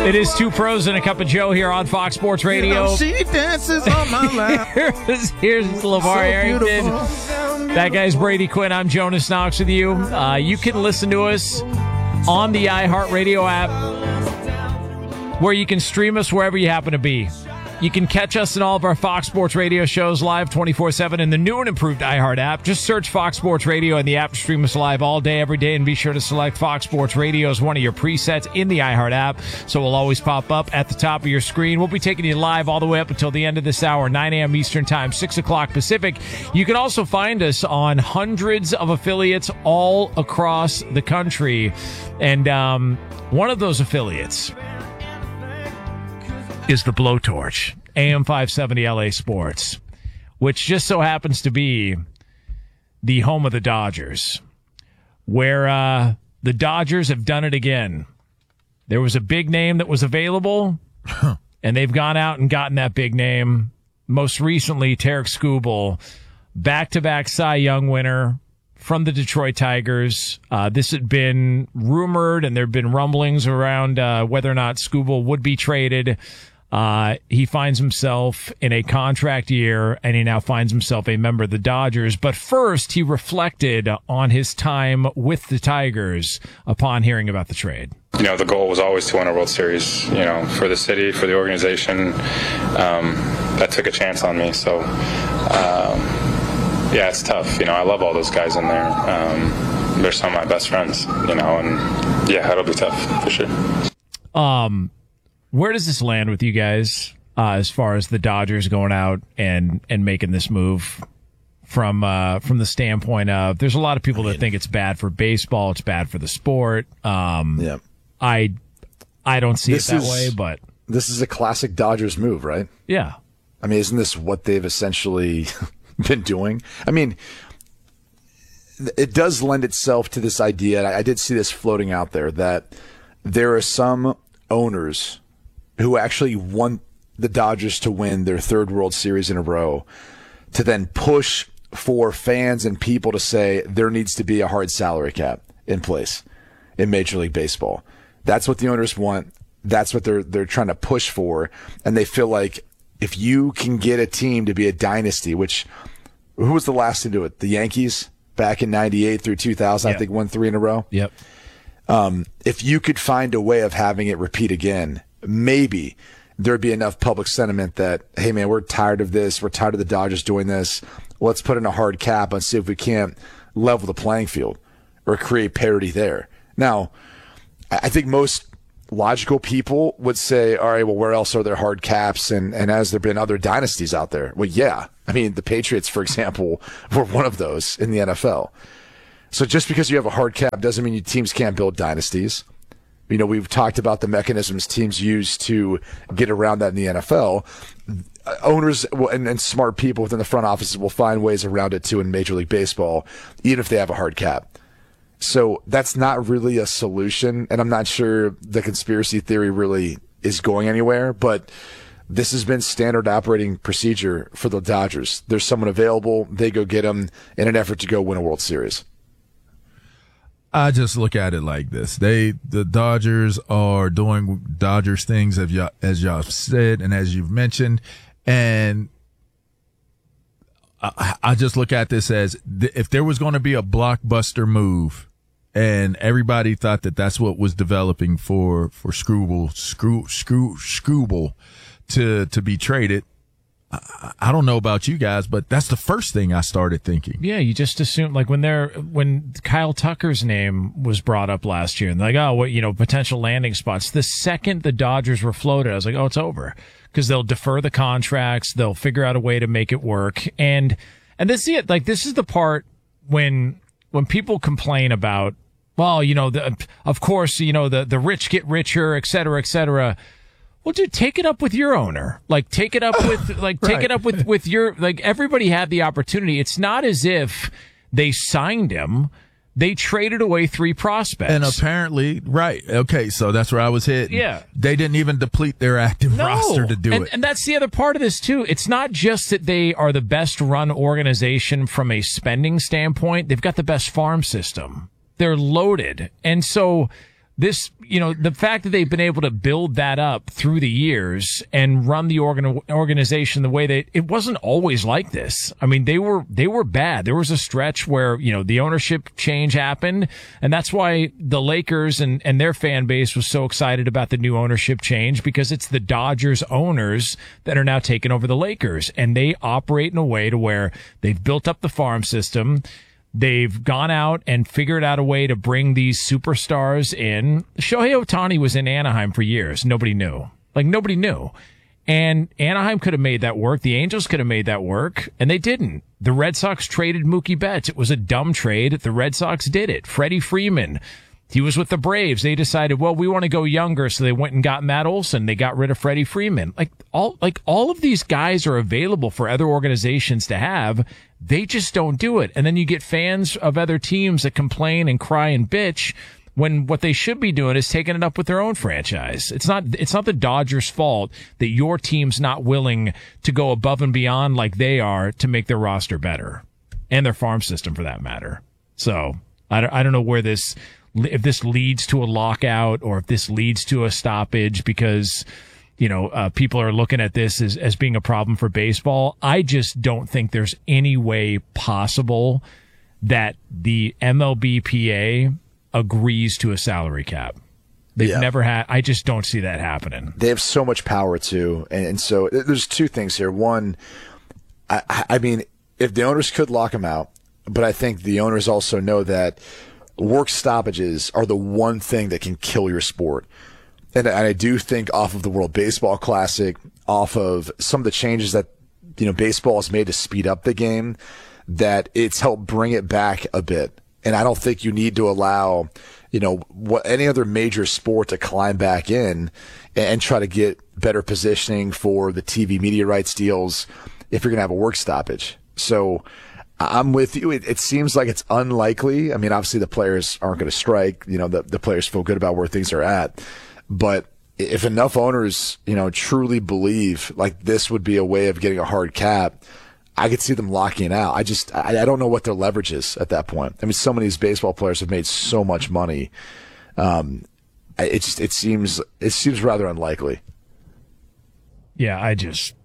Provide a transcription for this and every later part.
It is Two Pros and a Cup of Joe here on Fox Sports Radio. She dances on my lap. Here's LeVar Arrington. That guy's Brady Quinn. I'm Jonas Knox with you. You can listen to us on the iHeartRadio app, where you can stream us wherever you happen to be. You can catch us in all of our Fox Sports Radio shows live 24/7 in the new and improved iHeart app. Just search Fox Sports Radio in the app to stream us live all day, every day, and be sure to select Fox Sports Radio as one of your presets in the iHeart app, so we'll always pop up at the top of your screen. We'll be taking you live all the way up until the end of this hour, 9 a.m. Eastern Time, 6 o'clock Pacific. You can also find us on hundreds of affiliates all across the country, and one of those affiliates is the Blowtorch, AM 570 LA Sports, which just so happens to be the home of the Dodgers, where the Dodgers have done it again. There was a big name that was available, and they've gone out and gotten that big name. Most recently, Tarik Skubal, back-to-back Cy Young winner from the Detroit Tigers. This had been rumored, and there have been rumblings around whether or not Skubal would be traded. He finds himself in a contract year, and he now finds himself a member of the Dodgers. But first, he reflected on his time with the Tigers upon hearing about the trade. You know, the goal was always to win a World Series, you know, for the city, for the organization. That took a chance on me. So, yeah, it's tough. You know, I love all those guys in there. They're some of my best friends, you know, and yeah, it'll be tough for sure. Where does this land with you guys as far as the Dodgers going out and making this move from the standpoint of there's a lot of people that think it's bad for baseball, it's bad for the sport. Yeah. I don't see it that way, but this is a classic Dodgers move, right? Yeah. I mean, isn't this what they've essentially been doing? I mean, it does lend itself to this idea, and I did see this floating out there, that there are some owners who actually want the Dodgers to win their third World Series in a row, to then push for fans and people to say there needs to be a hard salary cap in place in Major League Baseball. That's what the owners want. That's what they're trying to push for. And they feel like if you can get a team to be a dynasty, which, who was the last to do it? The Yankees back in 98 through 2000, I think won 3 in a row. Yep. If you could find a way of having it repeat again, maybe there'd be enough public sentiment that, hey, man, we're tired of this. We're tired of the Dodgers doing this. Let's put in a hard cap and see if we can't level the playing field or create parity there. Now, I think most logical people would say, all right, well, where else are there hard caps? And has there been other dynasties out there? Well, yeah. I mean, the Patriots, for example, were one of those in the NFL. So just because you have a hard cap doesn't mean your teams can't build dynasties. You know, we've talked about the mechanisms teams use to get around that in the NFL. Owners and smart people within the front offices will find ways around it too in Major League Baseball, even if they have a hard cap. So that's not really a solution, and I'm not sure the conspiracy theory really is going anywhere, but this has been standard operating procedure for the Dodgers. There's someone available, they go get them in an effort to go win a World Series. I just look at it like this. The Dodgers are doing Dodgers things, as y'all said and as you've mentioned. And I just look at this as if there was going to be a blockbuster move and everybody thought that that's what was developing for Skubal to be traded. I don't know about you guys, but that's the first thing I started thinking. Yeah, you just assume, like when Kyle Tucker's name was brought up last year, and like, oh, what, you know, potential landing spots. The second the Dodgers were floated, I was like, oh, it's over, because they'll defer the contracts, they'll figure out a way to make it work, and this is it. Like, this is the part when people complain about, well, you know, of course, you know, the rich get richer, et cetera, et cetera. Well, dude, take it up with your owner. Like, take it up with, like, take it up with your, like, everybody had the opportunity. It's not as if they signed him. They traded away 3 prospects. And apparently, right. Okay. So that's where I was hit. Yeah. They didn't even deplete their active roster to do it. And that's the other part of this too. It's not just that they are the best run organization from a spending standpoint. They've got the best farm system. They're loaded. And so this, the fact that they've been able to build that up through the years and run the organization the way it wasn't always like this. I mean, they were bad. There was a stretch where, the ownership change happened. And that's why the Lakers and their fan base was so excited about the new ownership change, because it's the Dodgers owners that are now taking over the Lakers, and they operate in a way to where they've built up the farm system. They've gone out and figured out a way to bring these superstars in. Shohei Ohtani was in Anaheim for years. Nobody knew. Nobody knew. And Anaheim could have made that work. The Angels could have made that work, and they didn't. The Red Sox traded Mookie Betts. It was a dumb trade. The Red Sox did it. Freddie Freeman, he was with the Braves. They decided, well, we want to go younger, so they went and got Matt Olson. They got rid of Freddie Freeman. All of these guys are available for other organizations to have. They just don't do it. And then you get fans of other teams that complain and cry and bitch when what they should be doing is taking it up with their own franchise. It's not the Dodgers' fault that your team's not willing to go above and beyond like they are to make their roster better, and their farm system for that matter. So I don't know where if this leads to a lockout or if this leads to a stoppage because, people are looking at this as being a problem for baseball. I just don't think there's any way possible that the MLBPA agrees to a salary cap. They've never had. I just don't see that happening. They have so much power too. And so there's two things here. One, I mean, if the owners could lock them out, but I think the owners also know that work stoppages are the one thing that can kill your sport. And I do think off of the World Baseball Classic, off of some of the changes that, baseball has made to speed up the game, that it's helped bring it back a bit. And I don't think you need to allow, any other major sport to climb back in and try to get better positioning for the TV media rights deals if you're going to have a work stoppage. So I'm with you. It seems like it's unlikely. I mean, obviously the players aren't going to strike. The players feel good about where things are at. But if enough owners, truly believe like this would be a way of getting a hard cap, I could see them locking it out. I don't know what their leverage is at that point. I mean, so many of these baseball players have made so much money. It seems rather unlikely. Yeah,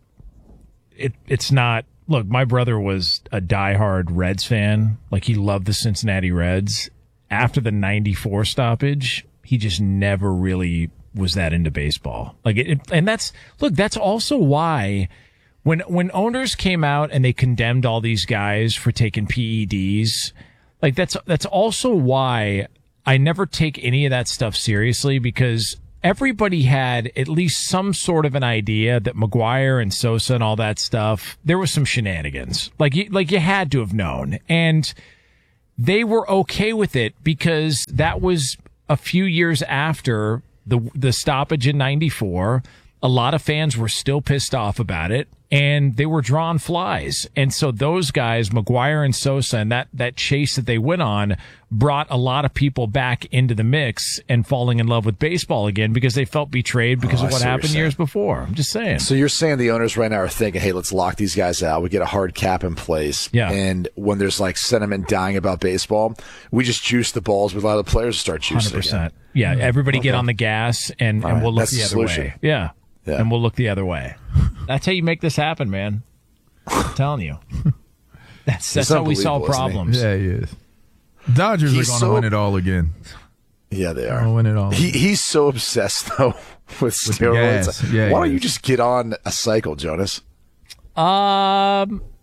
it's not. Look, my brother was a diehard Reds fan. He loved the Cincinnati Reds. After the 94 stoppage, he just never really was that into baseball. And that's also why when owners came out and they condemned all these guys for taking PEDs, that's also why I never take any of that stuff seriously, because everybody had at least some sort of an idea that McGwire and Sosa and all that stuff, there was some shenanigans. You had to have known. And they were okay with it because that was a few years after the stoppage in 94. A lot of fans were still pissed off about it, and they were drawn flies. And so those guys, McGwire and Sosa, and that chase that they went on brought a lot of people back into the mix and falling in love with baseball again because they felt betrayed because of what happened years before. I'm just saying. So you're saying the owners right now are thinking, hey, let's lock these guys out. We get a hard cap in place. Yeah. And when there's sentiment dying about baseball, we just juice the balls. We allow the players to start juicing 100%. again. Yeah. Everybody get on the gas and we'll look the other way. Yeah. And we'll look the other way. That's how you make this happen, man. I'm telling you. That's how we solve problems. Yeah, he is. Dodgers are going to win it all again. Yeah, they They're are. win it all. He's so obsessed, though, with steroids. Yeah, why don't you just get on a cycle, Jonas? Yeah.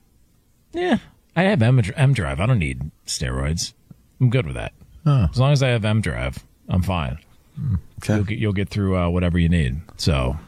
I have M Drive. I don't need steroids. I'm good with that. Huh. As long as I have M Drive, I'm fine. Okay. You'll get through whatever you need. So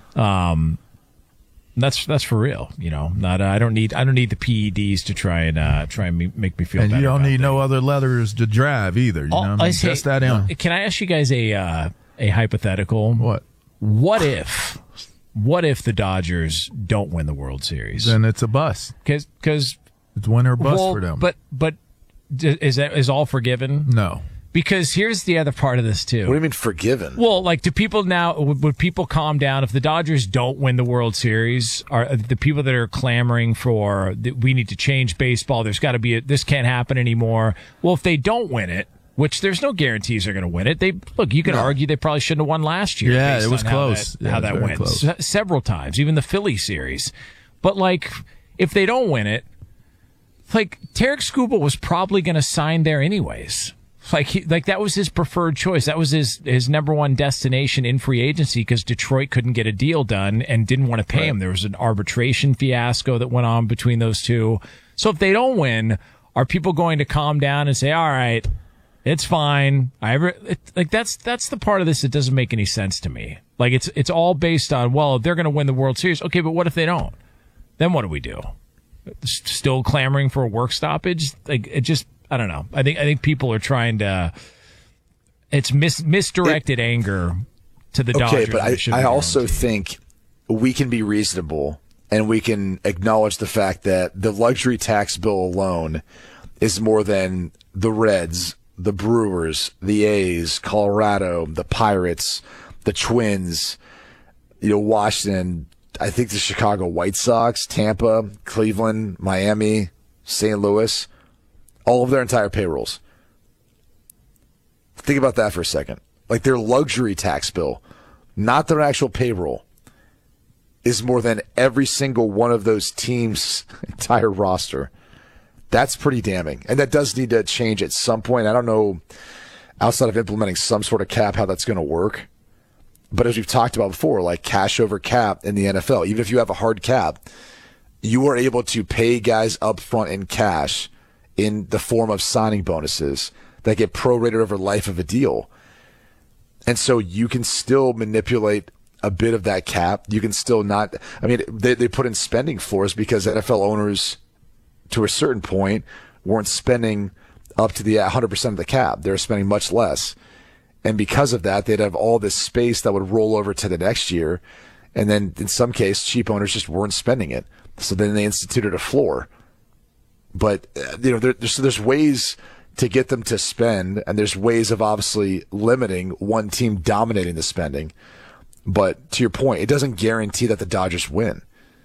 that's for real. I don't need the PEDs to try and make me feel better. And you don't need no other leathers to drive either. You know what I mean? Just that in. Can I ask you guys a hypothetical? What? What if the Dodgers don't win the World Series? Then it's a bust. Because It's win or bust for them. But is all forgiven? No. Because here's the other part of this too. What do you mean forgiven? Well, do people now, would people calm down if the Dodgers don't win the World Series? Are the people that are clamoring for, we need to change baseball, there's got to be, this can't happen anymore. Well, if they don't win it, which there's no guarantees they're going to win it. You can argue they probably shouldn't have won last year. Yeah, based it was on close. How that went several times, even the Philly series. But like, if they don't win it, like Tarek Skubal was probably going to sign there anyways. Like that was his preferred choice. That was his number one destination in free agency because Detroit couldn't get a deal done and didn't want to pay him. There was an arbitration fiasco that went on between those two. So if they don't win, are people going to calm down and say, all right, it's fine? That's the part of this that doesn't make any sense to me. Like it's all based on, well, they're going to win the World Series. Okay, but what if they don't? Then what do we do? Still clamoring for a work stoppage? Like it just, I don't know. I think people are trying to. It's misdirected anger to the Dodgers. Okay, but I also think we can be reasonable and we can acknowledge the fact that the luxury tax bill alone is more than the Reds, the Brewers, the A's, Colorado, the Pirates, the Twins, Washington. I think the Chicago White Sox, Tampa, Cleveland, Miami, St. Louis. All of their entire payrolls. Think about that for a second. Like their luxury tax bill, not their actual payroll, is more than every single one of those teams' entire roster. That's pretty damning. And that does need to change at some point. I don't know, outside of implementing some sort of cap, how that's going to work. But as we've talked about before, like cash over cap in the NFL, even if you have a hard cap, you are able to pay guys up front in cash in the form of signing bonuses that get prorated over life of a deal. And so you can still manipulate a bit of that cap. You can still not, they put in spending floors because NFL owners, to a certain point, weren't spending up to the 100% of the cap. They were spending much less. And because of that, they'd have all this space that would roll over to the next year. And then in some cases, cheap owners just weren't spending it. So then they instituted a floor. But there's ways to get them to spend, and there's ways of obviously limiting one team dominating the spending. But to your point, it doesn't guarantee that the Dodgers win.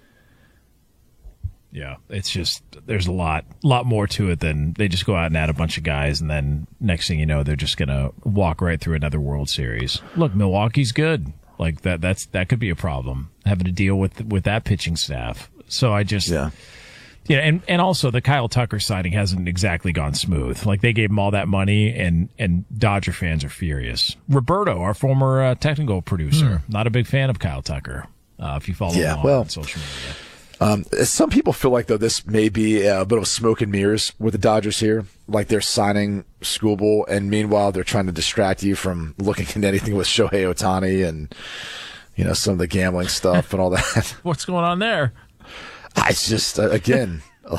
Yeah, it's just there's a lot more to it than they just go out and add a bunch of guys, and then next thing you know, they're just gonna walk right through another World Series. Look, Milwaukee's good. Like that could be a problem having to deal with that pitching staff. So I just. Yeah, and also the Kyle Tucker signing hasn't exactly gone smooth. Like they gave him all that money, and Dodger fans are furious. Roberto, our former technical producer, not a big fan of Kyle Tucker. If you follow him on social media, some people feel like though this may be a bit of smoke and mirrors with the Dodgers here. Like they're signing Skubal, and meanwhile they're trying to distract you from looking at anything with Shohei Ohtani and some of the gambling stuff and all that. What's going on there? I just, again,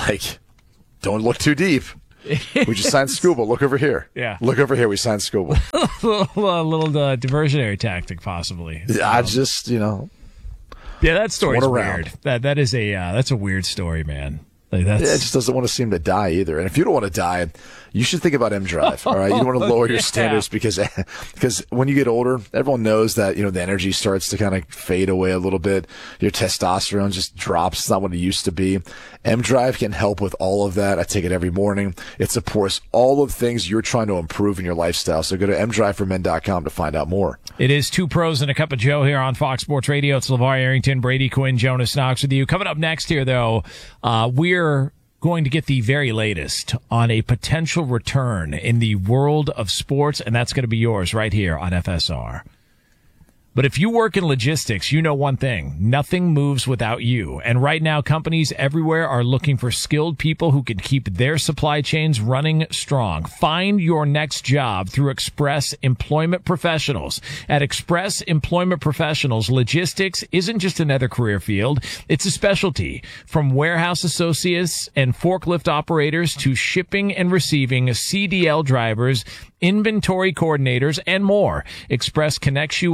don't look too deep. We just signed Skubal. Look over here. Yeah. Look over here. We signed Skubal. a little diversionary tactic, possibly. I just, Yeah, that story's weird. That is that's a weird story, man. It just doesn't want to seem to die either. And if you don't want to die, you should think about M-Drive. All right, you don't want to lower your standards because when you get older, everyone knows that the energy starts to kind of fade away a little bit. Your testosterone just drops. It's not what it used to be. M-Drive can help with all of that. I take it every morning. It supports all of the things you're trying to improve in your lifestyle. So go to mdriveformen.com to find out more. It is Two Pros and a Cup of Joe here on Fox Sports Radio. It's LeVar Arrington, Brady Quinn, Jonas Knox with you. Coming up next here, though, we're going to get the very latest on a potential return in the world of sports, and that's going to be yours right here on FSR. But if you work in logistics, you know one thing. Nothing moves without you. And right now, companies everywhere are looking for skilled people who can keep their supply chains running strong. Find your next job through Express Employment Professionals. At Express Employment Professionals, logistics isn't just another career field. It's a specialty. From warehouse associates and forklift operators to shipping and receiving CDL drivers, inventory coordinators, and more. Express connects you with the role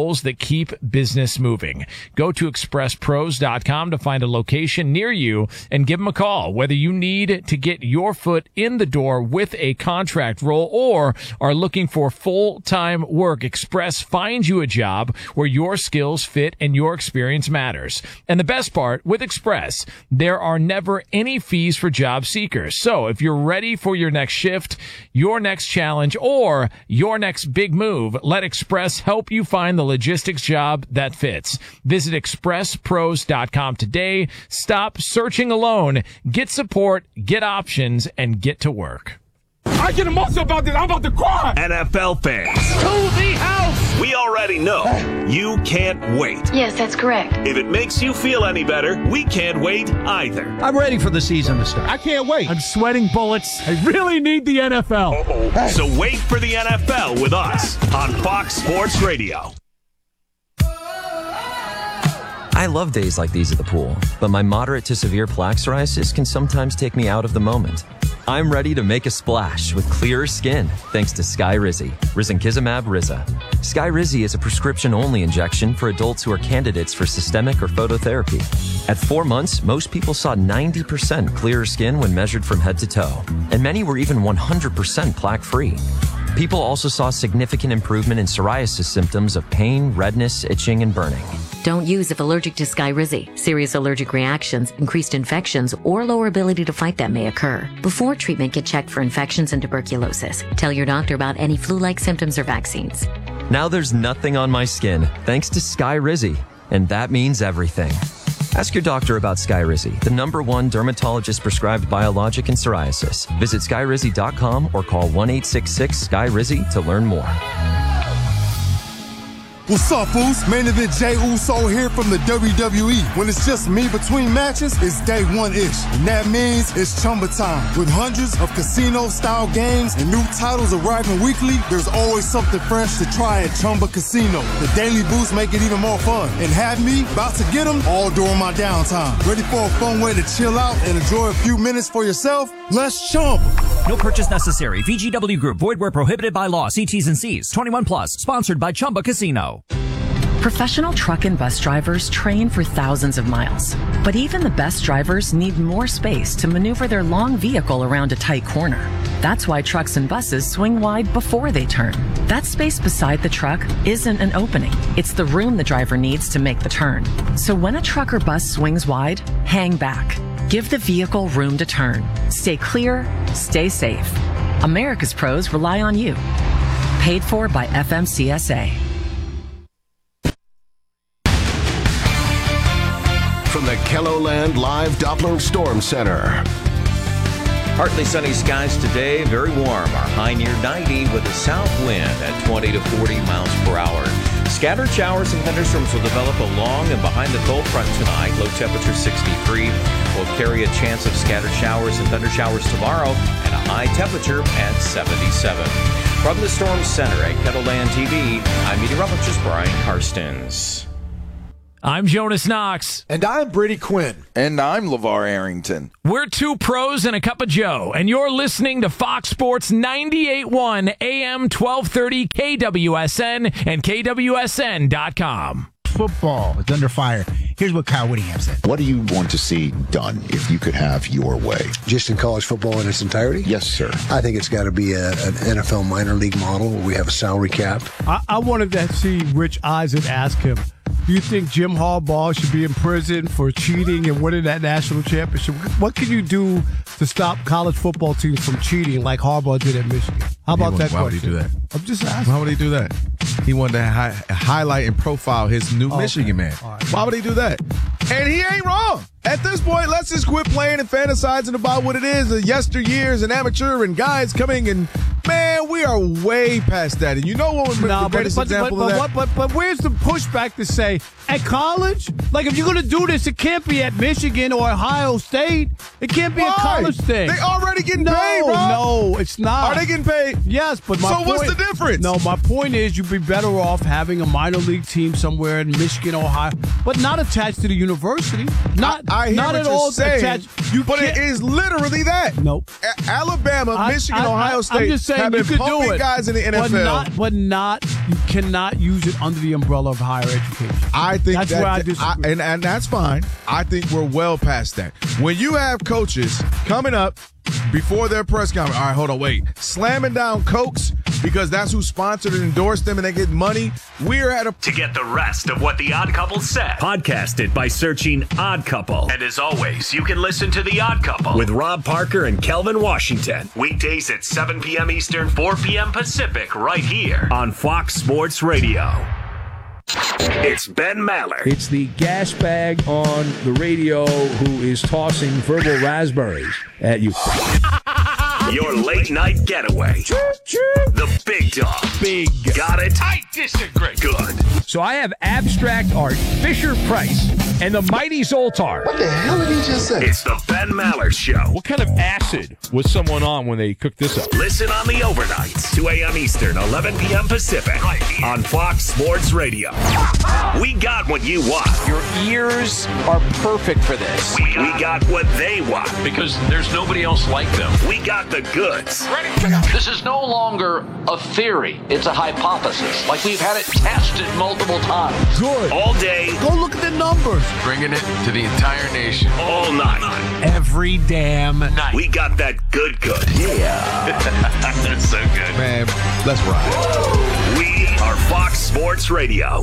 roles that keep business moving. Go to expresspros.com to find a location near you and give them a call. Whether you need to get your foot in the door with a contract role or are looking for full-time work, Express finds you a job where your skills fit and your experience matters. And the best part, with Express, there are never any fees for job seekers. So if you're ready for your next shift, your next challenge, or your next big move, let Express help you find the logistics job that fits. Visit expresspros.com today. Stop searching alone. Get support, get options, and get to work. I get emotional about this. I'm about to cry. NFL fans. To the house. We already know you can't wait. Yes, that's correct. If it makes you feel any better, we can't wait either. I'm ready for the season to start. I can't wait. I'm sweating bullets. I really need the NFL. So wait for the NFL with us on Fox Sports Radio. I love days like these at the pool, but my moderate to severe plaque psoriasis can sometimes take me out of the moment. I'm ready to make a splash with clearer skin thanks to Skyrizi, risankizumab Riza. Skyrizi is a prescription-only injection for adults who are candidates for systemic or phototherapy. At 4 months, most people saw 90% clearer skin when measured from head to toe, and many were even 100% plaque-free. People also saw significant improvement in psoriasis symptoms of pain, redness, itching, and burning. Don't use if allergic to Skyrizi. Serious allergic reactions, increased infections, or lower ability to fight them may occur. Before treatment, get checked for infections and tuberculosis. Tell your doctor about any flu-like symptoms or vaccines. Now there's nothing on my skin thanks to Skyrizi, and that means everything. Ask your doctor about Skyrizi, the #1 dermatologist-prescribed biologic in psoriasis. Visit Skyrizi.com or call 1-866-SKY-RIZZI to learn more. What's up, fools? Main event Jey Uso here from the WWE. When it's just me between matches, it's day one-ish. And that means it's Chumba time. With hundreds of casino-style games and new titles arriving weekly, there's always something fresh to try at Chumba Casino. The daily boosts make it even more fun. And have me about to get them all during my downtime. Ready for a fun way to chill out and enjoy a few minutes for yourself? Let's Chumba. No purchase necessary. VGW Group. Void where prohibited by law. See T's and C's. 21 plus. Sponsored by Chumba Casino. Professional truck and bus drivers train for thousands of miles. But even the best drivers need more space to maneuver their long vehicle around a tight corner. That's why trucks and buses swing wide before they turn. That space beside the truck isn't an opening. It's the room the driver needs to make the turn. So when a truck or bus swings wide, hang back. Give the vehicle room to turn. Stay clear, stay safe. America's pros rely on you. Paid for by FMCSA. From the KELOLAND Live Doppler Storm Center. Partly sunny skies today, very warm. Our high near 90 with a south wind at 20 to 40 miles per hour. Scattered showers and thunderstorms will develop along and behind the cold front tonight. Low temperature 63. We'll carry a chance of scattered showers and thundershowers tomorrow and a high temperature at 77. From the Storm Center at KELOLAND TV, I'm meteorologist Brian Karstens. I'm Jonas Knox. And I'm Brady Quinn. And I'm LeVar Arrington. We're two pros and a cup of Joe, and you're listening to Fox Sports 98.1 AM 1230 KWSN and KWSN.com. Football is under fire. Here's what Kyle Whittingham said. What do you want to see done if you could have your way? Just in college football in its entirety? Yes, sir. I think it's got to be an NFL minor league model where we have a salary cap. I wanted to see Rich Eisen ask him, do you think Jim Harbaugh should be in prison for cheating and winning that national championship? What can you do to stop college football teams from cheating like Harbaugh did at Michigan? How about that question? Why would he do that? I'm just asking. Why would he do that? He wanted to highlight and profile his new Michigan man. Right. Why would he do that? And he ain't wrong. At this point, let's just quit playing and fantasizing about what it is, yesteryears and amateur and guys coming and, man, we are way past that. And you know what was the greatest example of that? But where's the pushback to say, at college? Like, if you're going to do this, it can't be at Michigan or Ohio State. It can't be a college thing. They already getting paid, bro. No, it's not. Are they getting paid? Yes, but my point... So what's the difference? No, my point is you'd be better off having a minor league team somewhere in Michigan, Ohio, but not attached to the university. I hear not what at you're all saying, attached. But it is literally that. Nope. Alabama, Michigan, Ohio State. I'm just saying, saying have you been could do pumping it, guys in the NFL. but you cannot use it under the umbrella of higher education. I think that's where I disagree. And that's fine. I think we're well past that. When you have coaches coming up before their press conference, all right, hold on, wait, slamming down Cokes because that's who sponsored and endorsed them and they get money. We're at a... To get the rest of what The Odd Couple said, podcast it by searching Odd Couple. And as always, you can listen to The Odd Couple with Rob Parker and Kelvin Washington. Weekdays at 7 p.m. Eastern, 4 p.m. Pacific, right here on Fox Sports Radio. It's Ben Maller. It's the gas bag on the radio who is tossing verbal raspberries at you. Your late night getaway. The big dog. Big. Got it? I disagree. Good. So I have abstract art, Fisher-Price, and the mighty Zoltar. What the hell did he just say? It's the Ben Maller Show. What kind of acid was someone on when they cooked this up? Listen on the overnights, 2 a.m. Eastern, 11 p.m. Pacific, right here on Fox Sports Radio. We got what you want. Your ears are perfect for this. We got what they want. Because there's nobody else like them. We got the goods. This is no longer a theory. It's a hypothesis. Like we've had it tested multiple times. Good. All day. Go look at the numbers. Bringing it to the entire nation. All night. Every damn night. We got that good. Yeah. That's so good. Man, let's ride. We are Fox Sports Radio.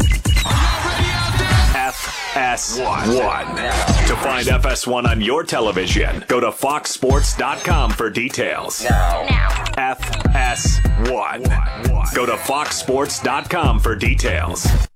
FS1. To find FS1 on your television, go to foxsports.com for details. Now. FS1. Go to foxsports.com for details.